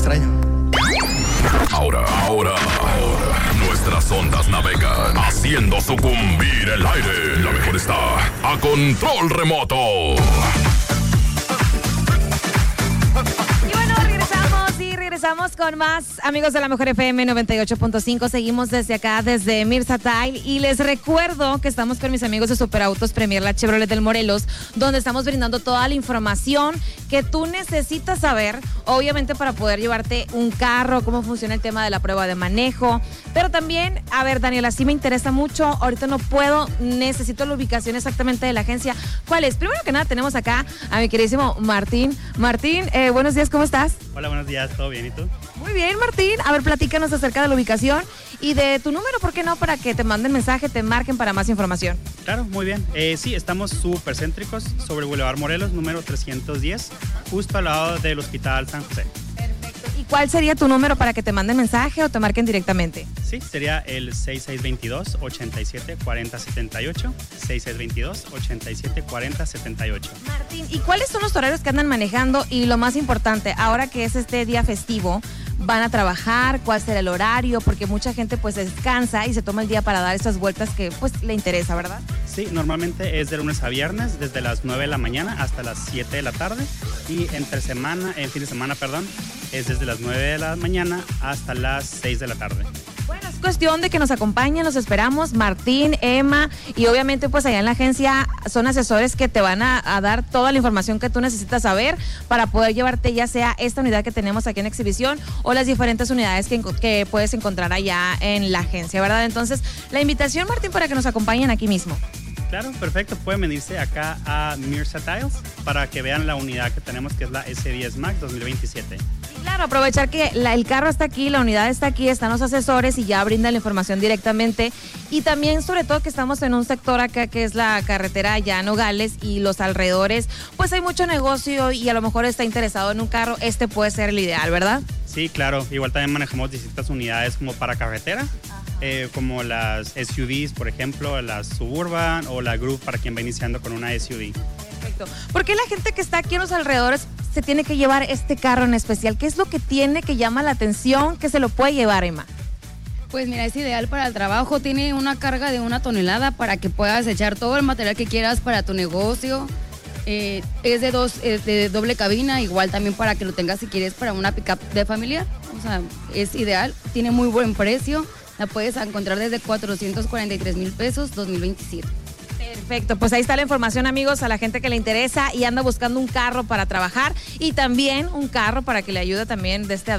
extraño. Ahora, nuestras ondas navegan haciendo sucumbir el aire. La mejor está a control remoto. Regresamos con más amigos de la Mejor FM 98.5. Seguimos desde acá, desde Mirza Tile. Y les recuerdo que estamos con mis amigos de Superautos Premier, la Chevrolet del Morelos, donde estamos brindando toda la información que tú necesitas saber, obviamente para poder llevarte un carro, cómo funciona el tema de la prueba de manejo. Pero también, a ver, Daniela, sí me interesa mucho. Ahorita no puedo, necesito la ubicación exactamente de la agencia. ¿Cuál es? Primero que nada, tenemos acá a mi queridísimo Martín. Martín, buenos días, ¿cómo estás? Hola, buenos días, ¿todo bien? ¿Y tú? Muy bien, Martín. A ver, platícanos acerca de la ubicación y de tu número, ¿por qué no? Para que te manden mensaje, te marquen para más información. Claro, muy bien. Sí, estamos súper céntricos sobre Boulevard Morelos, número 310, justo al lado del Hospital San José. Perfecto. ¿Y cuál sería tu número para que te manden mensaje o te marquen directamente? Sí, sería el 6622-874078, 6622-874078. Martín, ¿y cuáles son los horarios que andan manejando? Y lo más importante, ahora que es este día festivo, ¿van a trabajar? ¿Cuál será el horario? Porque mucha gente pues descansa y se toma el día para dar estas vueltas que pues le interesa, ¿verdad? Sí, normalmente es de lunes a viernes, desde las 9 de la mañana hasta las 7 de la tarde. Y fin de semana, es desde las 9 de la mañana hasta las 6 de la tarde. Bueno, es cuestión de que nos acompañen, los esperamos, Martín, Emma, y obviamente pues allá en la agencia son asesores que te van a dar toda la información que tú necesitas saber para poder llevarte ya sea esta unidad que tenemos aquí en exhibición o las diferentes unidades que puedes encontrar allá en la agencia, ¿verdad? Entonces, la invitación, Martín, para que nos acompañen aquí mismo. Claro, perfecto. Pueden venirse acá a Mirza Tiles para que vean la unidad que tenemos, que es la S10 Max 2027. Claro, aprovechar que el carro está aquí, la unidad está aquí, están los asesores y ya brindan la información directamente. Y también, sobre todo, que estamos en un sector acá que es la carretera allá en Nogales y los alrededores, pues hay mucho negocio y a lo mejor está interesado en un carro, este puede ser el ideal, ¿verdad? Sí, claro. Igual también manejamos distintas unidades como para carretera, como las SUVs, por ejemplo, las Suburban o la Groove para quien va iniciando con una SUV. Perfecto. ¿Por qué la gente que está aquí en los alrededores se tiene que llevar este carro en especial? ¿Qué es lo que tiene que llama la atención que se lo puede llevar, Emma? Pues mira, es ideal para el trabajo, tiene una carga de 1 tonelada para que puedas echar todo el material que quieras para tu negocio. Es de doble cabina, igual también para que lo tengas si quieres para una pickup de familiar. O sea, es ideal, tiene muy buen precio, la puedes encontrar desde 443,000 pesos 2027. Perfecto, pues ahí está la información, amigos, a la gente que le interesa y anda buscando un carro para trabajar y también un carro para que le ayude también de este